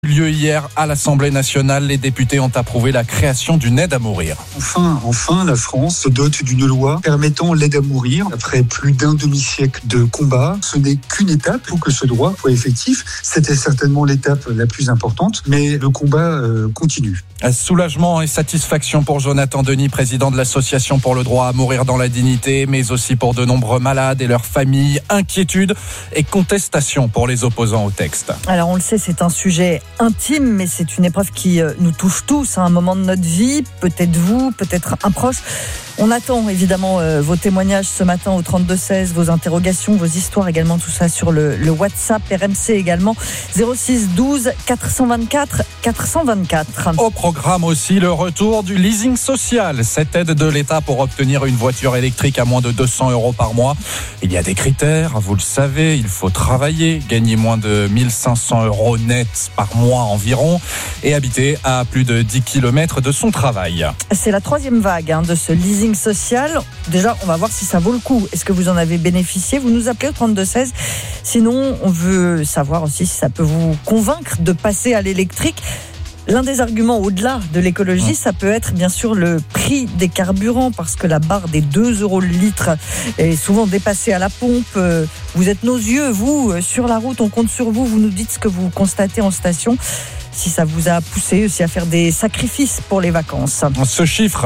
Lieu hier à l'Assemblée nationale, les députés ont approuvé la création d'une aide à mourir. Enfin, la France se dote d'une loi permettant l'aide à mourir. Après plus d'un demi-siècle de combat, ce n'est qu'une étape pour que ce droit soit effectif. C'était certainement l'étape la plus importante, mais le combat continue. Soulagement et satisfaction pour Jonathan Denis, président de l'Association pour le droit à mourir dans la dignité, mais aussi pour de nombreux malades et leurs familles. Inquiétude et contestation pour les opposants au texte. Alors on le sait, c'est un sujet intime, mais c'est une épreuve qui nous touche tous à un moment de notre vie, peut-être vous, peut-être un proche. On attend évidemment vos témoignages ce matin au 32-16, vos interrogations, vos histoires également, tout ça sur le WhatsApp, RMC également, 06 12 424 424. Au programme aussi le retour du leasing social, cette aide de l'État pour obtenir une voiture électrique à moins de 200 € par mois. Il y a des critères, vous le savez, il faut travailler, gagner moins de 1500 € net par mois environ et habiter à plus de 10 km de son travail. C'est la troisième vague de ce leasing social. Déjà, on va voir si ça vaut le coup. Est-ce que vous en avez bénéficié ? Vous nous appelez au 32-16. Sinon, on veut savoir aussi si ça peut vous convaincre de passer à l'électrique. L'un des arguments au-delà de l'écologie, ça peut être bien sûr le prix des carburants, parce que la barre des 2 € le litre est souvent dépassée à la pompe. Vous êtes nos yeux, vous, sur la route, on compte sur vous. Vous nous dites ce que vous constatez en station. Si ça vous a poussé aussi à faire des sacrifices pour les vacances. Ce chiffre,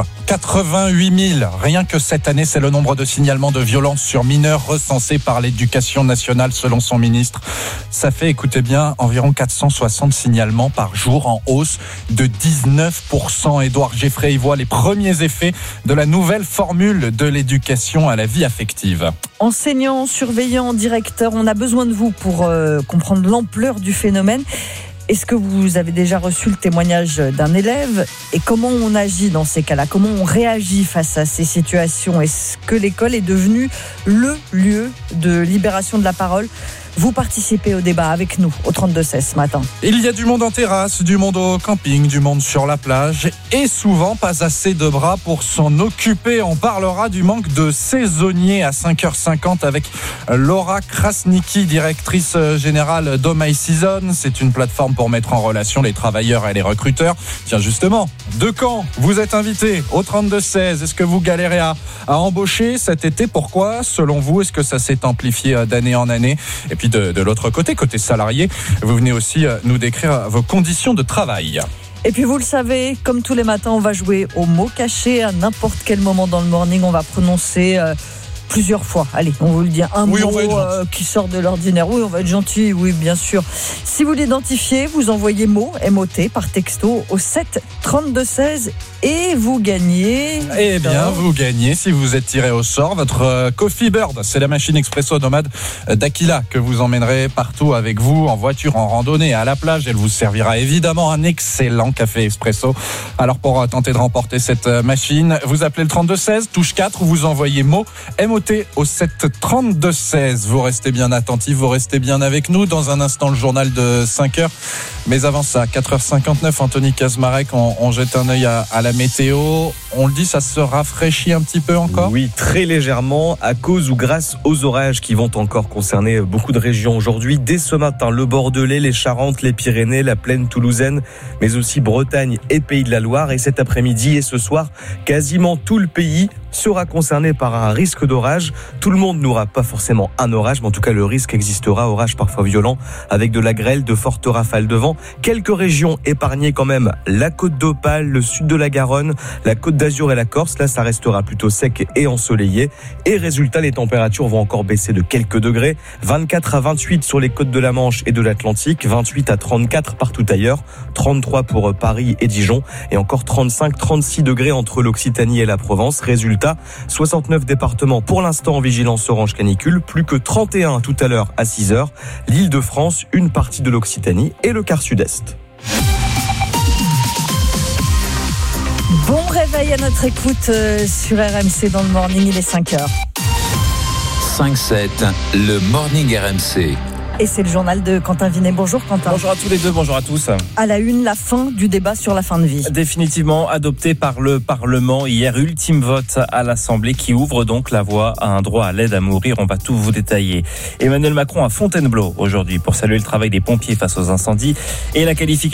88 000, rien que cette année, c'est le nombre de signalements de violences sur mineurs recensés par l'Éducation nationale selon son ministre. Ça fait, écoutez bien, environ 460 signalements par jour, en hausse de 19%. Édouard Geffray y voit les premiers effets de la nouvelle formule de l'éducation à la vie affective. Enseignants, surveillants, directeurs, on a besoin de vous pour comprendre l'ampleur du phénomène. Est-ce que vous avez déjà reçu le témoignage d'un élève et comment on agit dans ces cas-là ? Comment on réagit face à ces situations ? Est-ce que l'école est devenue le lieu de libération de la parole ? Vous participez au débat avec nous au 32-16 ce matin. Il y a du monde en terrasse, du monde au camping, du monde sur la plage et souvent pas assez de bras pour s'en occuper. On parlera du manque de saisonniers à 5h50 avec Laura Krasnicki, directrice générale d'Home Season. C'est une plateforme pour mettre en relation les travailleurs et les recruteurs. Tiens justement, de Caen, vous êtes invité au 32-16. Est-ce que vous galérez à embaucher cet été ? Pourquoi ? Selon vous, est-ce que ça s'est amplifié d'année en année ? Et puis de l'autre côté salarié, vous venez aussi nous décrire vos conditions de travail. Et puis vous le savez, comme tous les matins, on va jouer au mot caché. À n'importe quel moment dans le morning, on va prononcer plusieurs fois. Allez, on vous le dit, un mot qui sort de l'ordinaire. Oui, on va être gentil, oui, bien sûr. Si vous l'identifiez, vous envoyez mot, M-O-T, par texto au 7 32 16 et vous gagnez... Eh bien, vous gagnez, si vous êtes tiré au sort, votre Coffee Bird. C'est la machine expresso nomade d'Aquila que vous emmènerez partout avec vous, en voiture, en randonnée, à la plage. Elle vous servira évidemment un excellent café expresso. Alors, pour tenter de remporter cette machine, vous appelez le 32 16, touche 4, ou vous envoyez mot, M-O-T au 7 32 16. Vous restez bien attentifs, vous restez bien avec nous. Dans un instant, le journal de 5h. Mais avant ça, 4h59, Anthony Kazmarek, on jette un œil à la météo. On le dit, ça se rafraîchit un petit peu encore ? Oui, très légèrement, à cause ou grâce aux orages qui vont encore concerner beaucoup de régions aujourd'hui. Dès ce matin, le Bordelais, les Charentes, les Pyrénées, la plaine toulousaine, mais aussi Bretagne et Pays de la Loire. Et cet après-midi et ce soir, quasiment tout le pays sera concerné par un risque d'orage. Tout le monde n'aura pas forcément un orage, mais en tout cas le risque existera, orage parfois violent, avec de la grêle, de fortes rafales de vent. Quelques régions épargnées quand même, la côte d'Opale, le sud de la Garonne, la côte d'Azur et la Corse. Là, ça restera plutôt sec et ensoleillé. Et résultat, les températures vont encore baisser de quelques degrés. 24 à 28 sur les côtes de la Manche et de l'Atlantique, 28 à 34 partout ailleurs, 33 pour Paris et Dijon, et encore 35-36 degrés entre l'Occitanie et la Provence. Résultat, 69 départements pour l'instant en vigilance orange canicule, plus que 31 tout à l'heure à 6h. L'Île-de-France, une partie de l'Occitanie et le quart sud-est. Bon réveil à notre écoute sur RMC dans le morning, il est 5h. 5-7, le morning RMC. Et c'est le journal de Quentin Vinet. Bonjour Quentin. Bonjour à tous les deux, bonjour à tous. À la une, la fin du débat sur la fin de vie. Définitivement adopté par le Parlement hier, ultime vote à l'Assemblée qui ouvre donc la voie à un droit à l'aide à mourir. On va tout vous détailler. Emmanuel Macron à Fontainebleau aujourd'hui pour saluer le travail des pompiers face aux incendies et la qualification